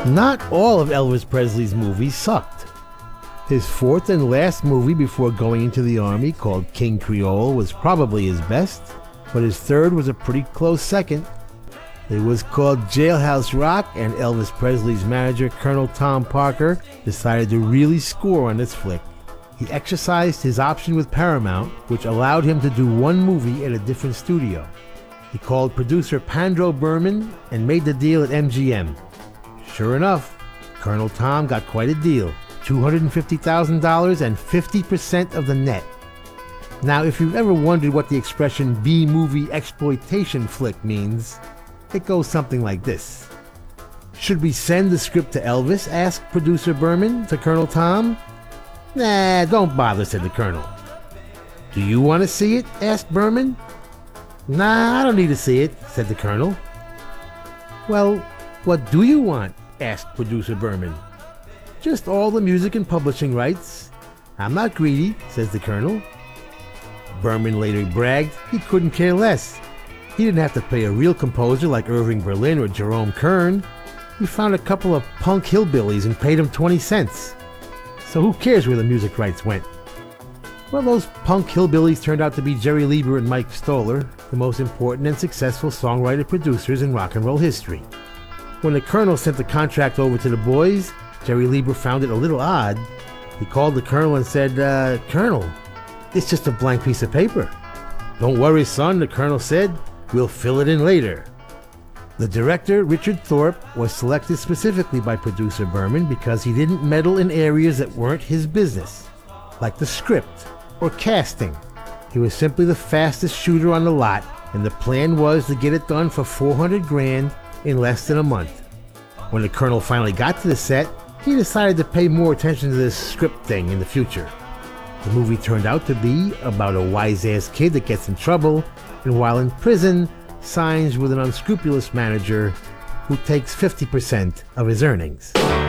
Not all of Elvis Presley's movies sucked. His fourth and last movie before going into the army, called King Creole, was probably his best, but his third was a pretty close second. It was called Jailhouse Rock, and Elvis Presley's manager, Colonel Tom Parker, decided to really score on this flick. He exercised his option with Paramount, which allowed him to do one movie at a different studio. He called producer Pandro Berman and made the deal at MGM. Sure enough, Colonel Tom got quite a deal, $250,000 and 50% of the net. Now, if you've ever wondered what the expression B-movie exploitation flick means, it goes something like this. Should we send the script to Elvis? Asked producer Berman to Colonel Tom. Nah, don't bother, said the Colonel. Do you want to see it? Asked Berman. Nah, I don't need to see it, said the Colonel. Well, what do you want? Asked producer Berman. Just all the music and publishing rights. I'm not greedy, says the Colonel. Berman later bragged he couldn't care less. He didn't have to pay a real composer like Irving Berlin or Jerome Kern. He found a couple of punk hillbillies and paid them 20 cents. So who cares where the music rights went? Well, those punk hillbillies turned out to be Jerry Leiber and Mike Stoller, the most important and successful songwriter-producers in rock and roll history. When the Colonel sent the contract over to the boys, Jerry Leiber found it a little odd. He called the Colonel and said, Colonel, it's just a blank piece of paper. Don't worry, son, the Colonel said. We'll fill it in later. The director, Richard Thorpe, was selected specifically by producer Berman because he didn't meddle in areas that weren't his business, like the script or casting. He was simply the fastest shooter on the lot, and the plan was to get it done for $400,000 in less than a month. When the Colonel finally got to the set, he decided to pay more attention to this script thing in the future. The movie turned out to be about a wise-ass kid that gets in trouble, and while in prison, signs with an unscrupulous manager who takes 50% of his earnings.